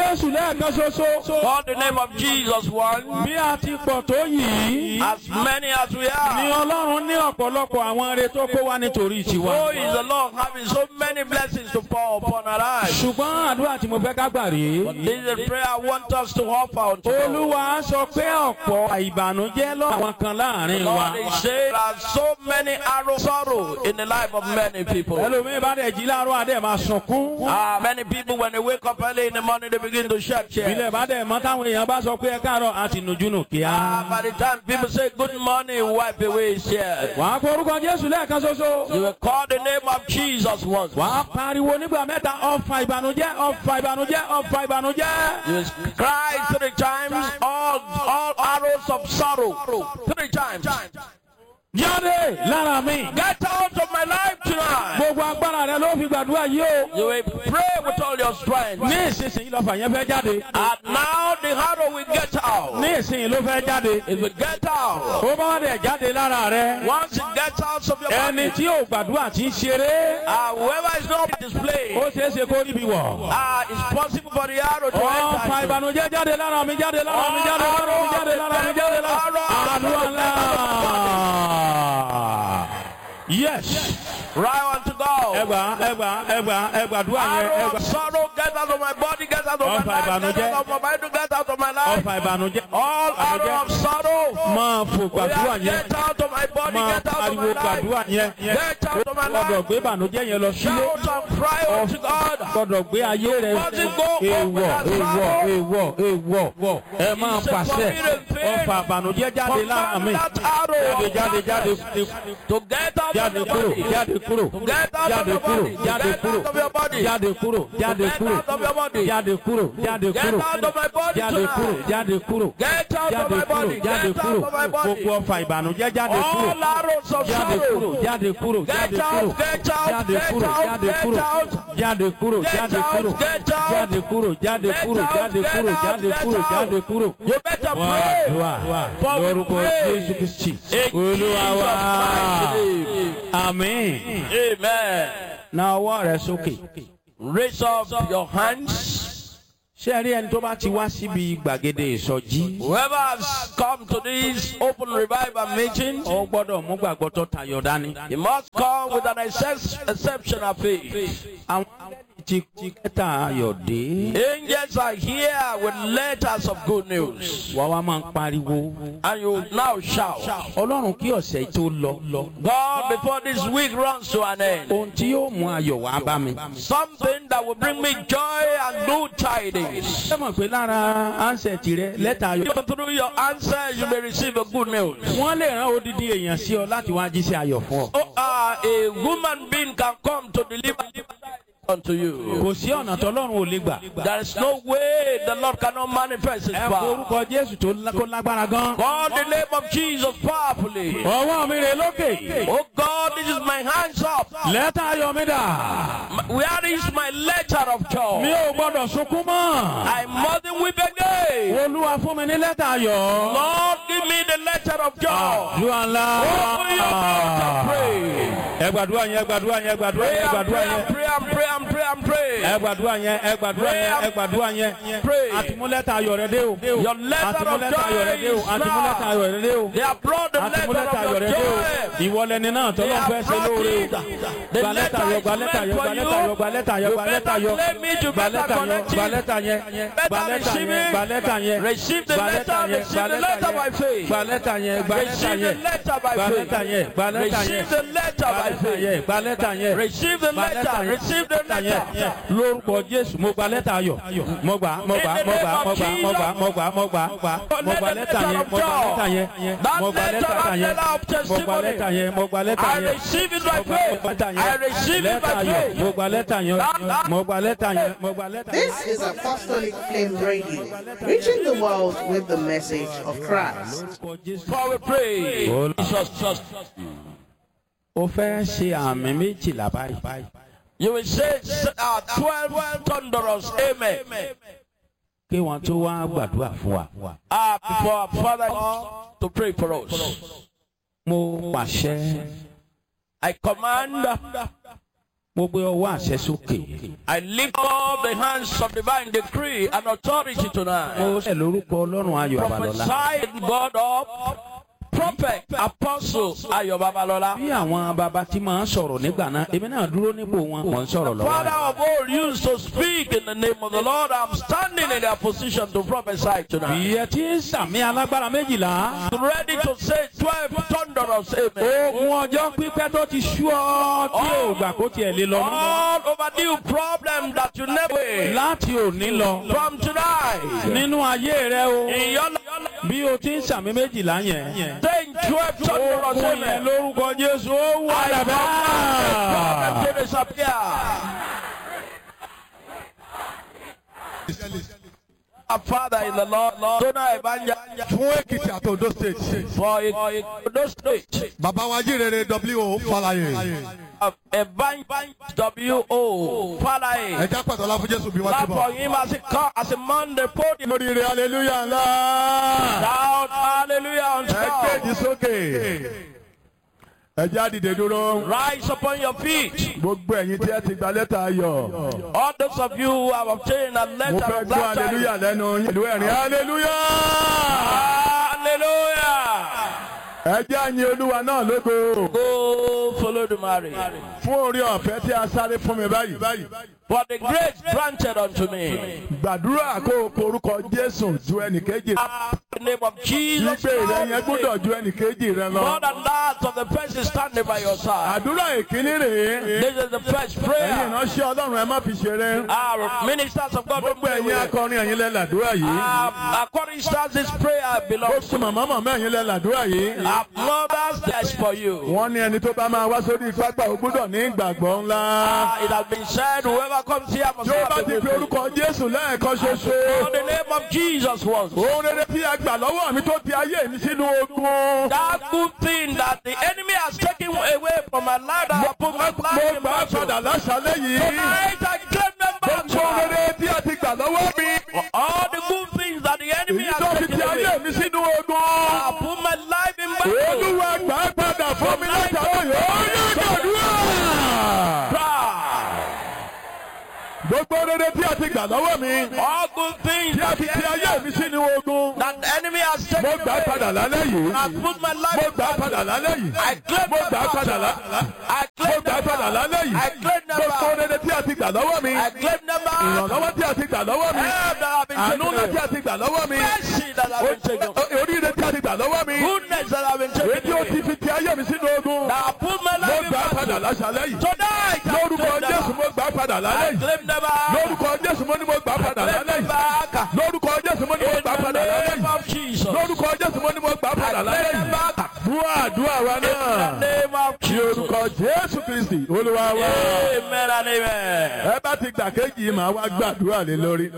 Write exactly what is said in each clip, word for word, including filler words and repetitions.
Jésù lẹ́ẹ̀kan ṣoṣo. Call the name of Jesus once. Bí a ti pọ̀ tó yìí. As many as we Ni are. Ọlọ́run ní ọ̀pọ̀lọpọ̀ àwọn ire tó kó wá nítorí tiwa. So is the Lord having so many blessings to pour upon our lives. Ṣùgbọ́n àdúrà tí mo fẹ́ ká gbà rèé. This is the prayer I want us to offer unto God. Olúwa sọ pé ọ̀pọ̀ ìbànújẹ́ lọ́wọ́ kan láàrin wa. Lord is saying there are so many arrow sorrow in the life of many people. Ẹlòmíì bá dẹ̀ jí láàárọ̀ adé máa sunkún. Ah, many people when they wake up early in the morning they begin to shed tears. Ilé bá dẹ̀ mọ́ táwọn èèyàn bá sọ pé ẹ káàárọ̀ àti nùjúnù kíá. Ah, by the time people say good morning, wipe away his tears. Wàá kó orúkọ Jésù lẹ́ẹ̀kan ṣoṣo. You will call the name of Jesus once. Wàá pariwo nígbà mẹ́ta ọ̀fà ìbànújẹ́ ọ̀fà ìbànújẹ́ ọ̀fà ìbànújẹ́. You will cry three times, all, all arrows of sorrow. Three times. Jáde lára mi. Get out of my life tonight. Gbogbo agbára rẹ ló fi gbàdúrà yìí o. You will pray with all your strength. Ní ìsinsìnyí lọ́fà yẹn fẹ́ jáde. And now the arrow will get out. Ní ìsinsìnyí ló fẹ́ jáde. It will get out. Ó bá wá dẹ̀ jáde lára rẹ. Once it gets out of your Ẹni body, tí ò gbàdúrà tí ń ṣeré. uh, whoever is not displayed, Ó ṣeé ṣe kó níbi wọ̀. uh, it's possible for the arrow to Ọ̀fà enter. ìbànújẹ́ jáde lára mi jáde lára mi jáde lára mi jáde lára mi jáde lára. Àdúrà ńlá. Yes. Right unto God. Ẹgbà ẹgbà ẹgbà ẹgbàdúrà yẹn Arrow ẹgbà. of sorrow, get out of my body, get out of my Ọ̀fà life, get ìbànújẹ́. out of my mind, get out of my life. Ọ̀fà ìbànújẹ́. All arrow of sorrow, Máa fò gbàdúrà yẹn. get out of my body, Máa get out of pariwo my gbàdúrà life. yẹn. Get out of my Gbọ́dọ̀ life. gbé ìbànújẹ́ yẹn lọ sílé. Shout and cry unto God. Gbọ́dọ̀ gbé ayé rẹ̀. Èèwọ̀ èèwọ̀ èèwọ̀ èèwọ̀. Ẹ máa pàṣẹ. Ọ̀fà ìbànújẹ́ jáde lára mi. Jáde jáde jáde. To get out of Jáde your kúrò body. jáde kúrò. To get out of Jáde your kúrò body. To jáde get kúrò. out of your body. Jáde kúrò jáde Get kúrò. out of your body. Jáde kúrò jáde Get kúrò. out of my body Jáde kúrò tonight. jáde kúrò. Get out of Jáde my kúrò body. jáde Get kúrò. out of my body. Gbogbo ọ̀fà ìbànújẹ́ jáde kúrò. All arrows of Jáde kúrò sorrow. jáde kúrò jáde Get kúrò. out, get out, Jáde get kúrò out, jáde get kúrò. out. Jáde kúrò Get jáde out, kúrò. get out. Jáde kúrò jáde Get kúrò out, jáde get kúrò out, jáde get kúrò out. jáde kúrò. You better Wá pray. àdúrà For we lórúkọ pray. Jésù Kristi. In Olúwa wa. Jesus' mighty name. Àmín. Amen. Na ọwọ́ rẹ sókè. Raise up your hands. Ṣé ẹ rí ẹni tó bá ti wá síbi gbàgede ìsọjí? Whoever has come to this open revival meeting, Ó gbọ́dọ̀ mú gbàgbọ́ tó tayọ dání. he must come with an excep- exceptional faith. Àwọn ti ti kẹta ayọ̀ dé. Angels are here with letters of good news. Wà wá máa ń pariwo. And you now shout, Ọlọ́run kí ọ̀sẹ̀ tó lọ. God, before this week runs to an end, Ohun tí yóò mú ayọ̀ wá bá mi. something that will bring me joy and good tidings. Ṣé mọ̀ pé lára ánsẹ̀tì rẹ lẹ́tà ayọ̀? Through your answer, you may receive a good news. Wọ́n lè rán odidi èèyàn sí ọ láti wá jíṣẹ́ ayọ̀ fún ọ. Oh, uh, a woman being can come to deliver unto you. Kò sí ọ̀nà tọ́lọ́run ò lè gbà. There is no way the Lord cannot manifest His Ẹ kó power. orúkọ Jésù tó lá- kó lágbára gan. Call the name of Jesus powerfully. Ọwọ́ mi rè lókè. Oh God, this is my hands up. Lẹ́tà ayọ̀ mi dà. Where is my letter of Mi joy? ò gbọ́dọ̀ sunkún mọ́. I mustn't weep again. Olúwa fún mi ní lẹ́tà ayọ̀. Lord, give me the letter of joy. Àdúrà ńlá. Open your mouth and pray. Ẹ gbàdúrà yẹn, ẹ gbàdúrà yẹn, ẹ gbàdúrà Pray yẹn, ẹ and gbàdúrà pray yẹn. and pray and pray and pray and pray. Ẹ gbàdúrà yẹn, ẹ gbàdúrà yẹn, ẹ gbàdúrà yẹn. Pray. Àtìmúlẹ́tà ayọ̀ rẹ dé o. Your letter of Àtìmúlẹ́tà ayọ̀ rẹ dé o. joy is Àtìmúlẹ́tà now. ayọ̀ rẹ dé o. They have brought the letter Àtìmúlẹ́tà ayọ̀ of rẹ your dé o. joy. Ìwọlẹ́ni náà They tọ́lọ́ fẹ́ have ṣe brought lóore. it. The Gba lẹ́tà letter ayọ̀, is gba lẹ́tà meant ayọ̀, for gba you. lẹ́tà ayọ̀, gba lẹ́tà ayọ̀, You gba lẹ́tà better ayọ̀. claim it, you Gba better lẹ́tà yẹn, connect gba it. lẹ́tà yẹn, gba Better lẹ́tà receive yẹn, it. gba lẹ́tà yẹn. Receive the Gba letter, lẹ́tà yẹn, receive gba the lẹ́tà letter by yẹn. faith. Gba lẹ́tà yẹn, gba lẹ́tà Receive the yẹn. letter by Gba faith. lẹ́tà yẹn, gba lẹ́tà yẹn. Receive the letter by Gba lẹ́tà faith. yẹn, gba lẹ́tà yẹn. Receive the Gba lẹ́tà letter. yẹn. Receive the Lẹ́tà yẹn. letter. Lórúkọ Jésù, mo gba lẹ́tà ayọ̀. Mo gbà, mo gbà, mo gbà, mo gbà, mo gbà, mo gbà, mo gbà, mo gbà. Mo gba lẹ́tà yẹn, mo gba lẹ́tà yẹn. Mo gba lẹ́tà yẹn. Mo gba lẹ́tà yẹn, mo gba lẹ́tà I yẹn. receive it by Mo gba faith. lẹ́tà yẹn. I receive it Lẹ́tà by ayọ̀. faith. Mo gba lẹ́tà yẹn. Mo gba lẹ́tà yẹn. Mo gba lẹ́tà yẹn. This is Apostolic Flame Radio, reaching the world with the message of Christ. Lórúkọ Jésù. For we pray. Olú- Jesus, Jesus. O fẹ́ ṣe àmì méjìlá báyìí. You will say uh, twelve thunderous amen. Kí wọ́n tó wá gbàdúrà fún wa. Uh, before our Father to pray for us. Mo pàṣẹ. I command, Mo gbé ọwọ́ àṣẹ sókè. I lift up the hands of divine decree and authority tonight. Mo ṣe lórúkọ Ọlọ́run Ayọ̀ Babalọ́lá. Prophesy God up. Prophet, apostle Ayọ̀ Babalọ́lá. Bí àwọn bàbá tí máa ń sọ̀rọ̀ nígbà náà, èmi náà dúró nípò wọn, mò ń sọ̀rọ̀ lọ́wọ́. Father of all used to speak in the name of the Lord, I'm standing in their position to prophesy tonight. Ìyẹn tí ń sàmì alágbára méjìlá. Ready to say twelve thunderous amen. Ogun ọjọ́ pípẹ́ tó ti sú ọ tí ò gbà kó tiẹ̀ lé lọ. All overdue problem that you never. Láti òní lọ. From tonight. Nínú ayé rẹ o. In your Bí o ti ń sàmì méjìlá yẹn. saying twelve thunderous Ogun yẹn amen. lórúkọ Jésù ó wà I lábẹ́. want to disappear. Our Father in the Lord, Lord, tonight, fún Èkìtì àti Ondo state. for those states, Bàbá wa Jíǹrere W O Fálàyé. a bank W O Falaye. Ẹja pàtó ọlá fún Jésù bí wọ́n Clap ti for bọ̀. him as he come, as a man they put him. Lórí ire hallelujah ńlá. Shout hallelujah and Ẹ shout. kéèjì sókè. Ẹja dìde dúró. Rise upon your feet. Gbogbo ẹ̀yin tí ẹ ti gba lẹ́tà ayọ̀. All those of you who have obtained a Mo letter fẹ́ of gbọ́ hallelujah baptism. lẹ́nu yín. Ìlú ẹ̀rín hallelujah. Hallelujah. Ẹja yin Olúwa náà lógo. Go follow the marriage. Fún orí ọ̀fẹ́ tí a sáré fún mi báyìí. For the grace granted unto me. Gbàdúrà kó o porúkọ Jésù ju ẹnìkejì. In the name of Jesus. Ìgbé rẹ yẹn gbọ́dọ̀ ju ẹnìkejì rẹ lọ. More than that of the person standing by your side. Àdúrà ìkíní rèé. This is the first Ẹ̀yin prayer. ìránṣẹ́ Ọlọ́run ẹ má fi ṣeré. Our ministers of God. Gbogbo ẹ̀yin akọrin ẹ̀yin lẹ làdúrà yìí. Uh, according to this prayer belongs Gbogbo to màmá màmá ẹ̀yin lẹ làdúrà yìí. our mothers. That's for you. Wọ́n ní ẹni tó bá máa wá sórí pápá ó gbọ́dọ̀ ní ìgbàgbọ́ ńlá. Uh, it has been said, whoever comes here must Yóò bá have ti the fi faith. orúkọ Jésù lẹ́ẹ̀kan ṣoṣo. In the name of Jesus once. Ohun rere tí a gbà lọ́wọ́ mi tó ti ayé mi sínú ogun. That good thing that the enemy has taken away from my life, that I put my Mo life in gbà á battle. padà láṣálẹ́ yìí. Tonight I claim them back. Gbogbo ohun rere tí a ti gbà lọ́wọ́ mi. All the good things that the enemy Èyí tó has fi taken ti away. ayé mi sínú ogun. I put my life in battle. Olúwa gbà á padà fún mi látàrí yìí. Ó yẹ gbàdúrà. Gbogbo rere tí a ti gbà lọ́wọ́ mi. All good things Tí a that fi the ti ayé enemy, mi sínú ogun. that the enemy has Mo taken gbà á padà away. lálẹ́ yìí. I put my life Mo in gbà á battle. padà lálẹ́ yìí. I claim Mo them gbà á padà back. lálẹ́ I Mo claim gbà á them padà back. lálẹ́ yìí. I claim them Gbogbo back. rere tí a ti gbà lọ́wọ́ mi. I claim them back. Ìrànlọ́wọ́ tí a ti gbà lọ́wọ́ mi. Help that have been Àánú ńlá taken tí away. a ti gbà lọ́wọ́ mi. Mercy that have been taken away. Oríire tí a ti gbà lọ́wọ́ mi. Goodness that have been Èyí taken tí ó ti away. fi ti ayé mi sínú ogun. That I put my Mo life in gbà á padà battle. láṣálẹ́ yìí. Tonight I Lórúkọ claim them Jésù back. mo gbà á padà lálẹ́ I yìí. claim them back. Lórúkọ Jésù mo ní mo gbà á padà Claim lálẹ́ them yìí. back. Lórúkọ Jésù mo ní mo In gbà á the padà lálẹ́ name yìí. of Jesus. Lórúkọ Jésù mo ní mo gbà á padà I lálẹ́ claim them yìí. back. Dúà àdúrà wa In the náà. name of Ní Jesus. orúkọ Jésù Kristi Olúwa wa. Amen and amen. Ẹ bá ti gbà kéjì yìí màá wá gbàdúrà lé lórí.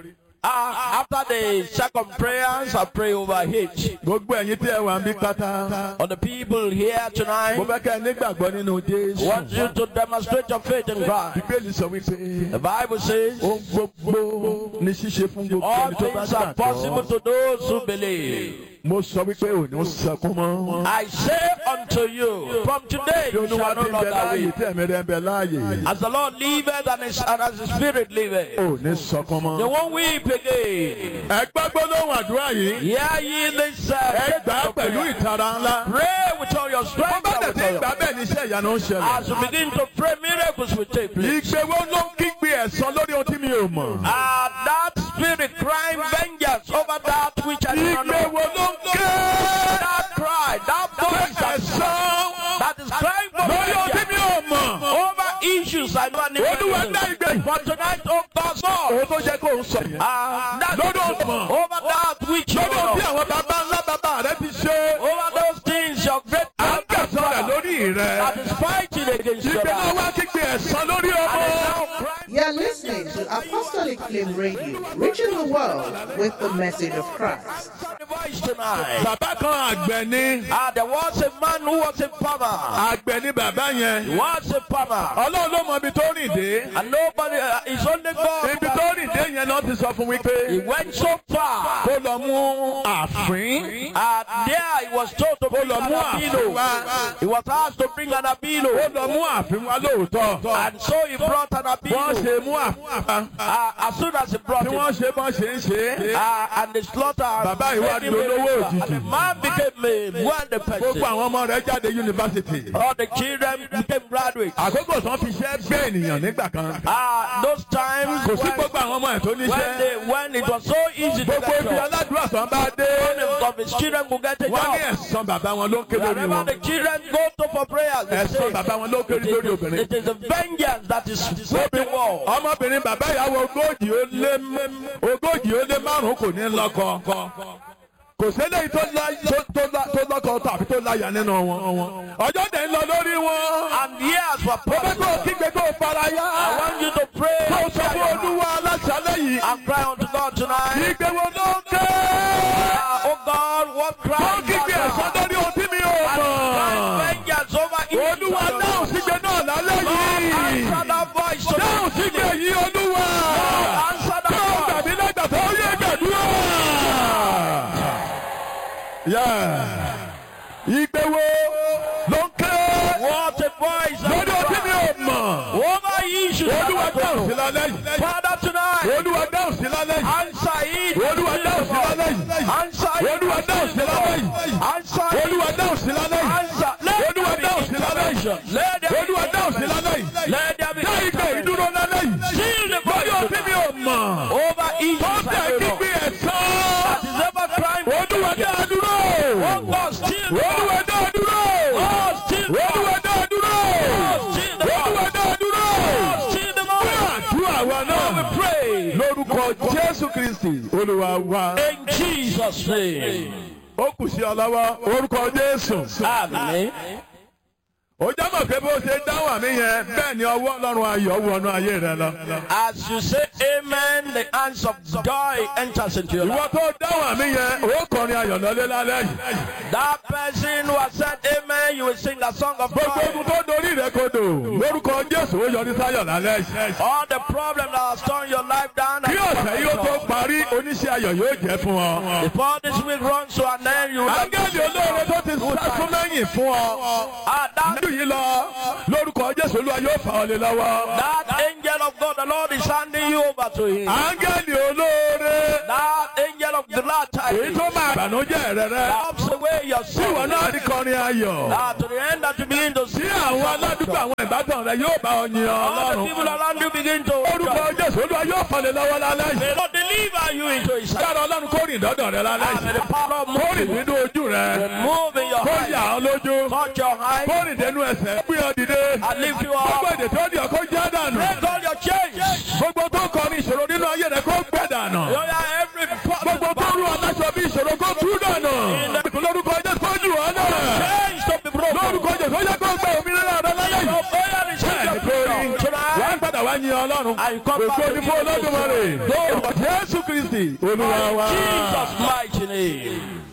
Uh, after the second prayers, I pray over each. Gbogbo ẹ̀yin tí ẹ wà ń bí pátá. On the people here Mo tonight, fẹ́ kẹ́ ẹ nígbàgbọ́ nínú Jésù. want you to demonstrate your faith in Christ. Bíbélì sọ wípé The Bible says, ohun gbogbo ní ṣíṣe fún gbogbo all ẹni tó bá things are possible gbàgbọ́. to those who believe. Mo sọ wípé ò ní sọkún mọ́. I say unto you, from today Bí you Olúwa shall no ti ń bẹ longer láàyè weep. tí ẹ̀mí rẹ̀ ń bẹ láàyè. As the Lord liveth and, his, and as the Spirit liveth, Ò ní sọkún you mọ́. won't weep again. Ẹ gbọ́ gbólóhùn àdúrà yìí. Hear ye this Ẹ gbà á uh, pẹ̀lú ìtara ńlá. Pray with all your Bó strength. bá and tẹ̀ with sí all your- ìgbà bẹ́ẹ̀ ni iṣẹ́ ìyanu ń ṣẹlẹ̀. As you begin to pray, miracles will take place. Ìgbéwó ló ń kígbe ẹ̀san lórí ohun tí mi ò mọ̀. And that spirit crying vengeance over that which I do not know. Ìgbéwó ló ń ké That cry, that voice that, ẹ̀san that is crying for lórí ohun tí mi vengeance ò mọ̀. over issues I don't Olúwa dá know. ìgbé. For tonight, oh God, Lord, Òun tó jẹ́ kó ń sọ yẹn. uh, that Lórí ohun mọ̀. over that which you Lórí ohun tí know, àwọn bàbá ńlá bàbá rẹ ti ṣe. over those things your great À ń kẹ̀sán rẹ̀ lórí rẹ̀. that is fighting against your Ìgbéwó life. wá kígbe ẹ̀san lórí And ọmọ. is now crying. You are listening to Apostolic Flame Radio, reaching the world with the message of Christ. The voice tonight. Bàbá kan àgbẹ̀ ni. Ah, there was a man who was a farmer. àgbẹ̀ ní bàbá yẹn. He was a farmer. Ọlọ́run ló mọ ibi tó rìn dé. And nobody, uh, it's only God. Ibi tó rìn dé yẹn náà ti sọ fún mi pé. He went so far. Kó lọ mú àfín. And there he was told to bring lọ an mú àfín abilo. wá. He was asked to bring an abilo. Ó lọ mú àfín wá lóòótọ́. And so he brought an Wọ́n abilo. ṣe mú àfín. Uh, as soon as he brought Tí it, wọ́n ṣe bọ́n ṣe ń ṣe. uh, and the slaughter, Bàbá ìwà made him a dolówó richer. And the òjijì. man became a wealthy person. Gbogbo àwọn ọmọ rẹ̀ jáde yunifásitì. All the children became graduates. Àkókò tán fi ṣẹ́ gbé ènìyàn nígbà kan. Ah, those times Kò sí when, gbogbo àwọn ọmọ ẹ̀ tó when, níṣẹ́. they, when it was so easy to Gbogbo get ibi jobs, aládùúrà tán bá dé. one of his children could get a Wọ́n ní job. ẹ̀san bàbá wọn ló ń ké lórí Wherever wọn. the children go to for prayers, they say, Ẹ̀san bàbá wọn ló ń ké it lórí is, obìnrin. it is a vengeance that is sweeping war. Ọmọbìnrin bàbá ìyàwó ogójì ó lé ogójì ó lé márùn-ún kò ní lọ́kọ. Kò sẹ́lẹ̀ tó lọ́kọ tàbí tó láyà nínú wọn. Ọjọ́ dẹ̀ ń lọ lórí wọn. And years were Ó fẹ́ kó passed. kígbe kó fara yá. I want you to pray Kó sọ fún Olúwa aláṣálẹ̀ yìí. and cry unto God tonight. Ìgbé wo ló ń ké? Ah, oh God, what Kó cry is kígbe ẹ̀san that? lórí ohun tí mi ò mọ̀. Vengeance over evil. Olúwa dáhùn sígbe náà lálẹ́ yìí. Answer that voice Dáhùn tonight. sígbe yìí Olúwa. Answer that Dáhùn voice. tàbí lẹ́gbàá tó yẹ gbàdúrà. Ìgbé wo ló ń ké? What a voice. Lórí ohun tí mi ò mọ̀. Over issues. Olúwa dáhùn sí lálẹ́ yìí. Father tonight. Olúwa dáhùn sí lálẹ́ yìí. Answer it. Olúwa dáhùn sí lálẹ́ yìí. Answer it. Olúwa dáhùn sí lálẹ́ yìí. Answer it. Olúwa dáhùn sí lálẹ́ yìí. Answer. Let Olúwa there be dáhùn sí lálẹ́ yìí. intervention. Let there be Olúwa dáhùn sí lálẹ́ yìí. Let there be Dá ìgbé intervention. ìdúró lálẹ́ yìí. Seal the Lórí ohun tí mi ò mọ̀. over Ó issues. tẹ̀ kígbe ẹ̀san. Is ever crime. Olúwa dá a dúró. Oh God, still the Olúwa dá a dúró. Oh, still the Olúwa dá a dúró. still the Olúwa dá a dúró. still the Àdúrà wa náà. we pray Lórúkọ Jésù Kristì Olúwa wa. in Jesus' name. Ó kù sí ọ lọ́wọ́ orúkọ Jésù. Amen. Ó jábọ̀ pé bó ṣe dáhùn àmì yẹn bẹ́ẹ̀ ni ọwọ́ Ọlọ́run ayọ̀ wọnú ayé rẹ lọ. As you say amen, the hands of joy enters into your Ìwọ life. tó dáhùn àmì yẹn ó kọrin ayọ̀ lọ́lé lálẹ́ yìí. That person who has said amen, you will sing the song of Gbogbo joy. ogun tó dorí rẹ kodò lórúkọ Jésù ó yọrí sáyọ̀ lálẹ́ yìí. All the problems that have torn your life down. Kí ọ̀sẹ̀ yìí ó tó parí oníṣẹ́ ayọ̀ yóò jẹ́ fún ọ. Before this week runs to an end, you will have Áńgẹ́lì olóore tó ti sásún lẹ́yìn fún ọ. Ah, that, Nínú yìí lọ lórúkọ Jésù Olúwa yóò fà ọ́ lé lọ́wọ́. that angel of God, the Lord is handing you over to him. Áńgẹ́lì olóore That angel of the Lord èyí tó máa bànújẹ́ rẹ rẹ. helps away your Tí ìwọ sin. náà rí kọrin ayọ̀. Ah, to the end that you begin to Tí see àwọn aládùúgbò àwọn ìbátan rẹ yóò bá ọ yin all the Ọlọ́run. people around you begin to Orúkọ Jésù Olúwa yóò fà lé lọ́wọ́ lálẹ́ yìí. may God deliver you into his hand. Yára Ọlọ́run kó rìn dọ́dọ̀ rẹ lálẹ́ Ah, may the yìí. power of Kó rìn moving, nínú ojú rẹ. move in your Kó eyes, yà ọ́ lójú. touch your eyes, Kó rìn dénú ẹsẹ̀. Gbé ọ dìde. and lift you Gbogbo up. èdè tó di ọkọ jẹ́ dànù. Break all your chains. Gbogbo tó kọ ní ìṣòro nínú ayé rẹ kó gbẹ dànù. You are every Gbogbo tó rú aláṣọ bí ìṣòro kó tú dànù. Lórúkọ Jésù kó jù ọ́ náà. chains to be broken. Lórúkọ Jésù ó yẹ kó gbẹ òmìnira rẹ lálẹ́ yìí. Your prayer is Bẹ́ẹ̀ni kó rí. answered tonight. Wọ́n padà wá yin Ọlọ́run. And you come back Ògo to ni fún Olódùmarè. Jesus. Jésù Kristi Olúwa wa. Jesus' mighty name.